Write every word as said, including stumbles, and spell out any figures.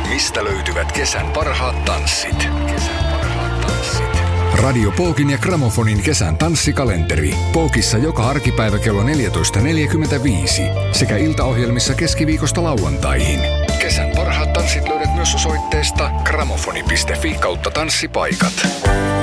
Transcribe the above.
Mistä löytyvät kesän parhaat tanssit? Kesän parhaat tanssit. Radio Pookin ja Gramofonin kesän tanssikalenteri. Pookissa joka arkipäivä kello neljätoista neljäkymmentäviisi sekä iltaohjelmissa keskiviikosta lauantaihin. Kesän parhaat tanssit löydät myös osoitteesta gramofoni piste fi kautta tanssipaikat.